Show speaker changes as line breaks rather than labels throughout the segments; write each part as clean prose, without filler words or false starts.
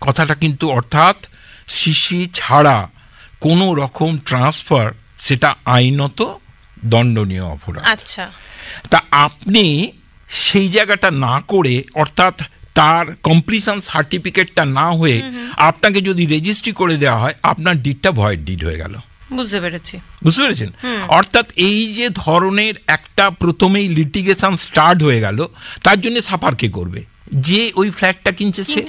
কথাটা কিন্তু অর্থাৎ সিসি ছাড়া কোনো রকম ট্রান্সফার সেটা আইনত দণ্ডনীয় অপরাধ।
আচ্ছা,
তা আপনি সেই জায়গাটা না করে অর্থাৎ তার কমপ্লিশন সার্টিফিকেটটা না হয়ে আপনাকে যদি রেজিস্ট্রি করে দেওয়া হয়, আপনার ডিডটা ভয়েড ডিড হয়ে গেল।
বুঝতে পেরেছেন?
অর্থাৎ এই যে ধরনের একটা প্রথমেই লিটিগেশন স্টার্ট হয়ে গেল, তার জন্য সাফার কে করবে? যে ওই ফ্ল্যাটটা কিনছে সে।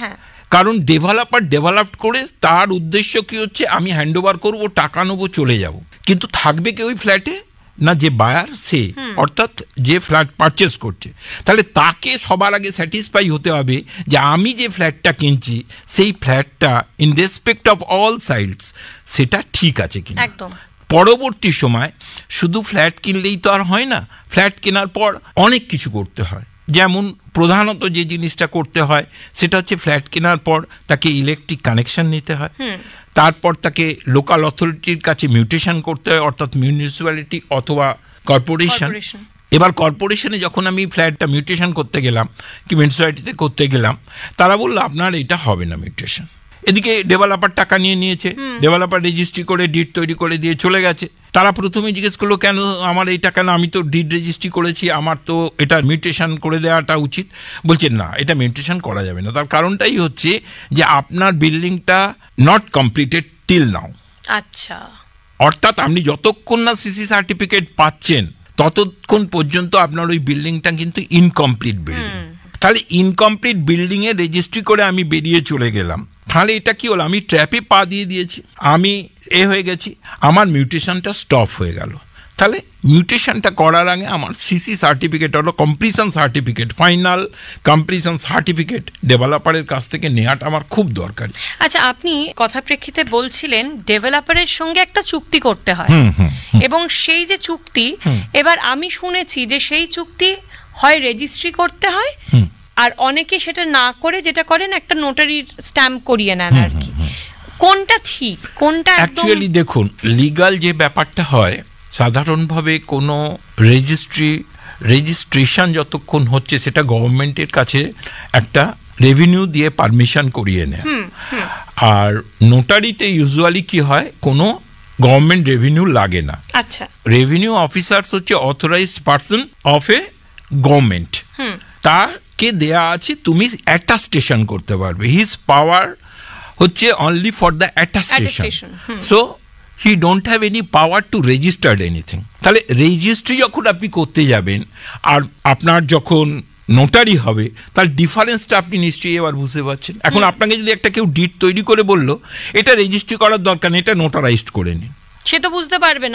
কারণ ডেভেলপার ডেভেলপ করে তার উদ্দেশ্য কি হচ্ছে, আমি হ্যান্ড ওভার করবো, টাকা নেবো, চলে যাব। কিন্তু থাকবে কি ওই ফ্ল্যাটে? না, যে বায়ার সে, অর্থাৎ যে ফ্ল্যাট পারচেস করছে, তাহলে তাকে সবার আগে স্যাটিসফাই হতে হবে যে আমি যে ফ্ল্যাটটা কিনছি সেই ফ্ল্যাটটা in respect of all sides সেটা ঠিক আছে কিনা। পরবর্তী সময় শুধু ফ্ল্যাট কিনলেই তো আর হয় না, ফ্ল্যাট কেনার পর অনেক কিছু করতে হয়। যেমন প্রধানত যে জিনিসটা করতে হয় সেটা হচ্ছে ফ্ল্যাট কেনার পর তাকে ইলেকট্রিক কানেকশন নিতে হয়, তারপর তাকে লোকাল অথরিটির কাছে মিউটেশন করতে হয়, অর্থাৎ মিউনিসিপ্যালিটি অথবা কর্পোরেশন। এবার কর্পোরেশনে যখন আমি ফ্ল্যাটটা মিউটেশন করতে গেলাম কি মিউনিসিপ্যালিটিতে করতে গেলাম, তারা বললো আপনার এটা হবে না মিউটেশন। এদিকে ডেভেলপার টাকা নিয়েছে, ডেভেলপার রেজিস্ট্রি করে ডিড তৈরি করে দিয়ে চলে গেছে। তারা প্রথমে জিজ্ঞেস করলো কেন আমার এই টাকা না, আমি তো ডিড রেজিস্ট্রি করেছি, আমার তো এটা মিউটেশন করে দেওয়াটা উচিত। বলছেন না, এটা মিউটেশন করা যাবে না। তার কারণটাই হচ্ছে যে আপনার বিল্ডিংটা নট কমপ্লিটেড টিল নাও।
আচ্ছা,
অর্থাৎ আপনি যতক্ষণ না সিসি সার্টিফিকেট পাচ্ছেন ততক্ষণ পর্যন্ত আপনার ওই বিল্ডিংটা কিন্তু ইনকমপ্লিট বিল্ডিং। তাহলে ইনকমপ্লিট বিল্ডিং এ রেজিস্ট্রি করে আমি বেরিয়ে চলে গেলাম, তাহলে এটা কি হলো, আমি ট্র্যাপে পা দিয়ে দিয়েছি, আমি হয়ে গেছি, আমার মিউটেশনটা স্টপ হয়ে গেল। তাহলে মিউটেশনটা করার আগে আমার সিসি সার্টিফিকেট হলো completion certificate, final completion certificate ডেভেলপারের কাছ থেকে নেওয়াটা আমার খুব দরকারি।
আচ্ছা, আপনি কথা প্রেক্ষিতে বলছিলেন ডেভেলপারের সঙ্গে একটা চুক্তি করতে হয়, এবং সেই যে চুক্তি, এবার আমি শুনেছি যে সেই চুক্তি হয় রেজিস্ট্রি করতে হয়, আর অনেকে সেটা না করে যেটা করেন একটা নোটারির স্ট্যাম্প করিয়ে নেন আর কি। কোনটা ঠিক, কোনটা?
অ্যাকচুয়ালি দেখুন, লিগাল যে ব্যাপারটা হয় সাধারণভাবে কোনো রেজিস্ট্রেশন যতক্ষণ হচ্ছে সেটা গভর্নমেন্টের কাছে একটা রেভিনিউ দিয়ে পারমিশন করিয়ে নেয়। আর নোটারিতে ইউজুয়ালি কি হয়, কোনো গভর্নমেন্ট রেভিনিউ লাগে না।
আচ্ছা,
রেভিনিউ অফিসার্স হচ্ছে authorised person of a government, তাকে দেয়া আছে তুমি অ্যাটাস্টেশন করতে পারবে। হিজ পাওয়ার হচ্ছে only for the attestation, so he don't have any power two registered anything. তাহলে রেজিস্ট্রি যখন আপনি করতে যাবেন আর আপনার যখন নোটারি হবে, তার ডিফারেন্সটা আপনি নিশ্চয়ই এবার বুঝতে পারছেন। এখন আপনাকে যদি একটা কেউ ডিড তৈরি করে বললো এটা রেজিস্ট্রি করার দরকার নেই, এটা নোটারাইজড করে নিন,
সে তো বুঝতে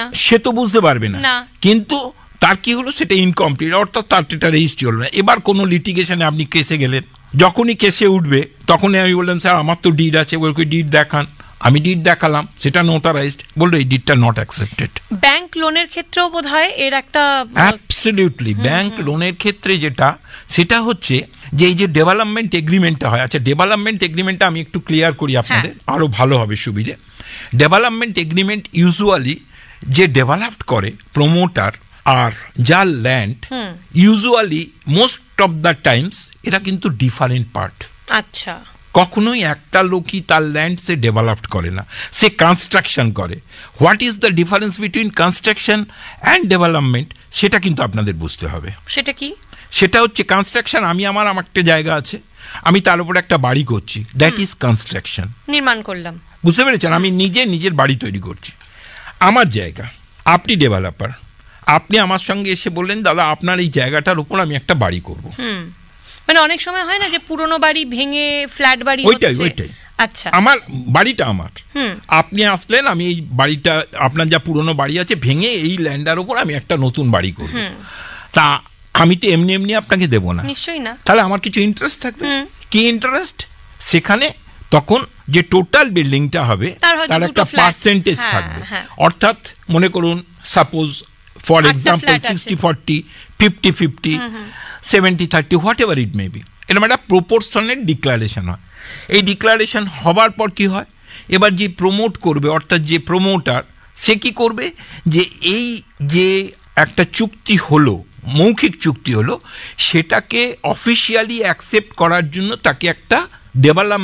পারবে না,
কিন্তু তার কি হলো, সেটা ইনকমপ্লিট, অর্থাৎ তার এটা রেজিস্ট্রি হলো না। এবার কোনো লিটিগেশনে আপনি কেসে গেলেন, যখনই কেসে উঠবে তখনই আমি বললাম স্যার আমার তো ডিড আছে, ওকে ডিড দেখান। আমি ডিড দেখালাম, সেটা নোটারাইজড, বললো এই ডিডটা নট অ্যাকসেপ্টেড।
ব্যাংক লোনের ক্ষেত্রেও বোধহয় এর একটা
অ্যাবসলিউটলি ব্যাংক লোনের ক্ষেত্রে যেটা, সেটা হচ্ছে যে এই যে ডেভেলপমেন্ট এগ্রিমেন্টটা হয়। আচ্ছা, ডেভেলপমেন্ট এগ্রিমেন্টটা আমি একটু ক্লিয়ার করি আপনাদের, আরো ভালো হবে সুবিধে। ডেভেলপমেন্ট এগ্রিমেন্ট ইউজুয়ালি যে ডেভেলপ করে প্রমোটার আর যার land, usually most of the Times এটা কিন্তু ডিফারেন্ট পার্ট।
আচ্ছা,
কখনোই একটা লোকই তার ল্যান্ড সে ডেভেলপ করে না, সে কনস্ট্রাকশন করে। What is the difference between construction and development, সেটা কিন্তু আপনাদের বুঝতে হবে।
সেটা কি?
সেটা হচ্ছে কনস্ট্রাকশন, আমার একটা জায়গা আছে, আমি তার উপর একটা বাড়ি করছি, দ্যাট ইজ কনস্ট্রাকশন,
নির্মাণ করলাম।
বুঝতে পেরেছেন? আমি নিজের বাড়ি তৈরি করছি, আমার জায়গা। আপনি ডেভেলপার, আপনি আমার সঙ্গে এসে বললেন দাদা আপনার এই জায়গাটার উপর আমি একটা বাড়ি করবো।
মানে অনেক সময় হয় না যে পুরনো বাড়ি ভেঙে ফ্ল্যাট বাড়ি,
ওইটাই।
আচ্ছা,
আমার বাড়িটা আমার, আপনি আসলেন, আমি এই বাড়িটা আপনার যা পুরনো বাড়ি আছে ভেঙে এই ল্যান্ডের উপর আমি একটা নতুন বাড়ি করব, তা আমি তো এমনি আপনাকে দেবো না,
নিশ্চয়ই না।
তাহলে আমার কিছু ইন্টারেস্ট থাকবে। কি ইন্টারেস্ট? সেখানে তখন যে টোটাল বিল্ডিংটা হবে তার একটা পার্সেন্টেজ থাকবে। অর্থাৎ মনে করুন suppose for example 60-40, 50-50, 70-30, what ever it may be, এরকম একটা প্রপোর্শনের ডিক্লারেশন হয়। এই ডিক্লারেশন হবার পর কি হয়, এবার যে প্রমোট করবে অর্থাৎ যে প্রমোটার, সে কি করবে যে এই যে একটা চুক্তি হলো, মৌখিক চুক্তি হলো, সেটাকে অফিসিয়ালি অ্যাকসেপ্ট করার জন্য তাকে একটা ডেভেলপমেন্ট